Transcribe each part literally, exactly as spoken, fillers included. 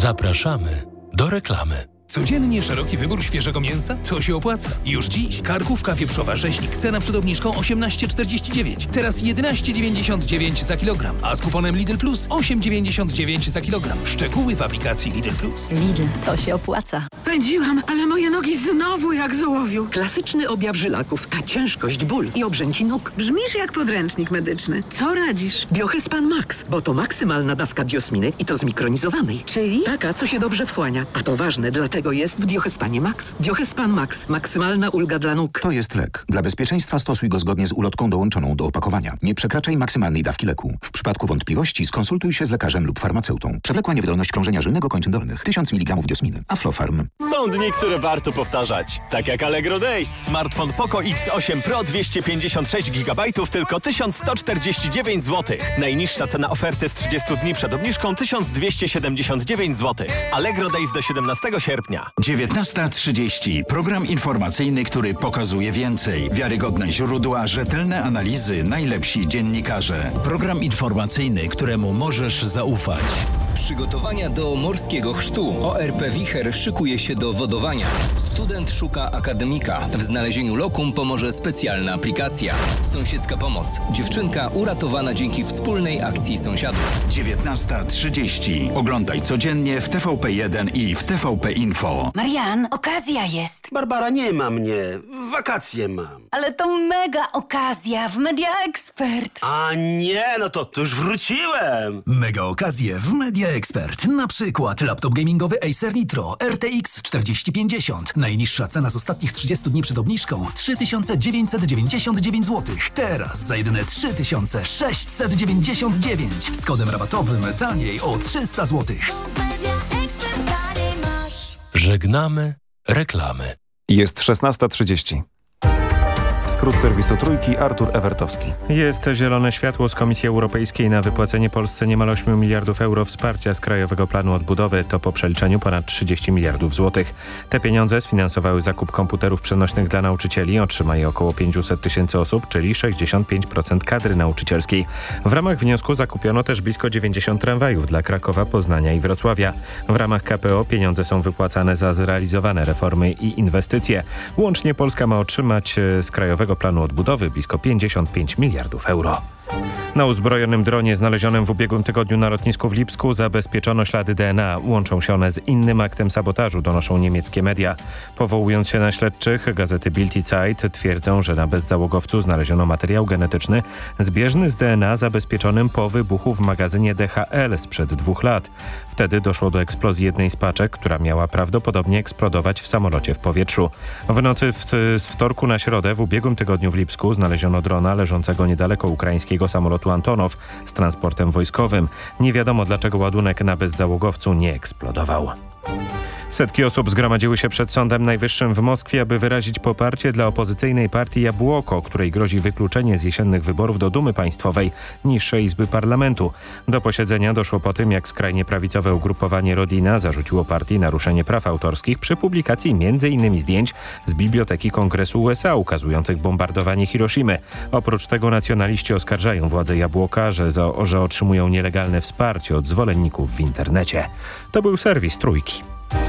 Zapraszamy do reklamy. Codziennie szeroki wybór świeżego mięsa? To się opłaca. Już dziś karkówka wieprzowa rzeźnik, cena przed obniżką osiemnaście czterdzieści dziewięć. Teraz jedenaście dziewięćdziesiąt dziewięć za kilogram, a z kuponem Lidl Plus osiem dziewięćdziesiąt dziewięć za kilogram. Szczegóły w aplikacji Lidl Plus. Lidl, to się opłaca. Pędziłam, ale moje nogi znowu jak z ołowiu. Klasyczny objaw żylaków, ta ciężkość, ból i obrzęki nóg. Brzmisz jak podręcznik medyczny. Co radzisz? Biohespan Max, bo to maksymalna dawka biosminy i to zmikronizowanej. Czyli? Taka, co się dobrze wchłania. A to ważne, dlatego jest w Biohespanie Max. Biohespan Max. Maksymalna ulga dla nóg. To jest lek. Dla bezpieczeństwa stosuj go zgodnie z ulotką dołączoną do opakowania. Nie przekraczaj maksymalnej dawki leku. W przypadku wątpliwości skonsultuj się z lekarzem lub farmaceutą. Przewlekła niewydolność krążenia żylnego kończyn dolnych. tysiąc miligramów diosminy. Aflofarm. Są dni, które warto powtarzać. Tak jak Allegro Days. Smartfon Poco X osiem Pro dwieście pięćdziesiąt sześć gigabajtów tylko tysiąc sto czterdzieści dziewięć złotych. Najniższa cena oferty z trzydziestu dni przed obniżką tysiąc dwieście siedemdziesiąt dziewięć złotych. Allegro Days do siedemnastego sierpnia. dziewiętnasta trzydzieści. Program informacyjny, który pokazuje więcej. Wiarygodne źródła, rzetelne analizy, najlepsi dziennikarze. Program informacyjny, któremu możesz zaufać. Przygotowania do morskiego chrztu. O R P Wicher szykuje się do wodowania. Student szuka akademika. W znalezieniu lokum pomoże specjalna aplikacja. Sąsiedzka pomoc. Dziewczynka uratowana dzięki wspólnej akcji sąsiadów. dziewiętnasta trzydzieści. Oglądaj codziennie w T V P jeden i w T V P Info. Marian, okazja jest. Barbara, nie ma mnie. Wakacje mam. Ale to mega okazja w Media Expert. A nie, no to, to już wróciłem. Mega okazje w Media Expert. Na przykład laptop gamingowy Acer Nitro R T X czterdzieści pięćdziesiąt. Najniższa cena z ostatnich trzydziestu dni przed obniżką trzy tysiące dziewięćset dziewięćdziesiąt dziewięć złotych. Teraz za jedyne trzy tysiące sześćset dziewięćdziesiąt dziewięć. Z kodem rabatowym taniej o trzysta złotych. Żegnamy reklamy. Jest szesnasta trzydzieści. Skrót serwisu Trójki, Artur Ewertowski. Jest zielone światło z Komisji Europejskiej na wypłacenie Polsce niemal ośmiu miliardów euro wsparcia z Krajowego Planu Odbudowy. To po przeliczeniu ponad trzydzieści miliardów złotych. Te pieniądze sfinansowały zakup komputerów przenośnych dla nauczycieli. Otrzyma je około pięćset tysięcy osób, czyli sześćdziesiąt pięć procent kadry nauczycielskiej. W ramach wniosku zakupiono też blisko dziewięćdziesiąt tramwajów dla Krakowa, Poznania i Wrocławia. W ramach K P O pieniądze są wypłacane za zrealizowane reformy i inwestycje. Łącznie Polska ma otrzymać z Krajowego Planu Odbudowy blisko pięćdziesiąt pięć miliardów euro. Na uzbrojonym dronie znalezionym w ubiegłym tygodniu na lotnisku w Lipsku zabezpieczono ślady D N A. Łączą się one z innym aktem sabotażu, donoszą niemieckie media. Powołując się na śledczych, gazety Bild i Zeit twierdzą, że na bezzałogowcu znaleziono materiał genetyczny zbieżny z D N A zabezpieczonym po wybuchu w magazynie D H L sprzed dwóch lat. Wtedy doszło do eksplozji jednej z paczek, która miała prawdopodobnie eksplodować w samolocie w powietrzu. W nocy w, z wtorku na środę w ubiegłym tygodniu w Lipsku znaleziono drona leżącego niedaleko ukraińskiego samolotu Antonow z transportem wojskowym. Nie wiadomo, dlaczego ładunek na bezzałogowcu nie eksplodował. Setki osób zgromadziły się przed Sądem Najwyższym w Moskwie, aby wyrazić poparcie dla opozycyjnej partii Jabłoko, której grozi wykluczenie z jesiennych wyborów do Dumy Państwowej, niższej izby parlamentu. Do posiedzenia doszło po tym, jak skrajnie prawicowe ugrupowanie Rodina zarzuciło partii naruszenie praw autorskich przy publikacji między innymi zdjęć z Biblioteki Kongresu U S A ukazujących bombardowanie Hiroshimy. Oprócz tego nacjonaliści oskarżają władze Jabłoka, że, za, że otrzymują nielegalne wsparcie od zwolenników w internecie. To był serwis Trójki.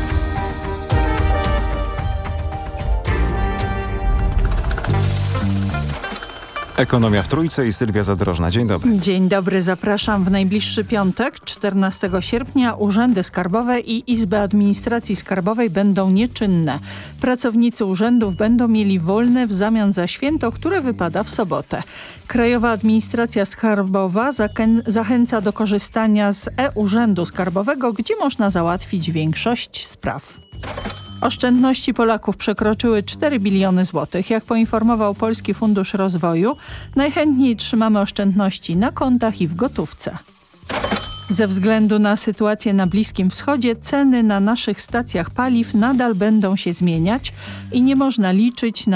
Ekonomia w Trójce i Sylwia Zadrożna. Dzień dobry. Dzień dobry, zapraszam. W najbliższy piątek, czternastego sierpnia, urzędy skarbowe i Izby Administracji Skarbowej będą nieczynne. Pracownicy urzędów będą mieli wolne w zamian za święto, które wypada w sobotę. Krajowa Administracja Skarbowa zachęca do korzystania z e-Urzędu Skarbowego, gdzie można załatwić większość spraw. Oszczędności Polaków przekroczyły cztery biliony złotych. Jak poinformował Polski Fundusz Rozwoju, najchętniej trzymamy oszczędności na kontach i w gotówce. Ze względu na sytuację na Bliskim Wschodzie ceny na naszych stacjach paliw nadal będą się zmieniać i nie można liczyć na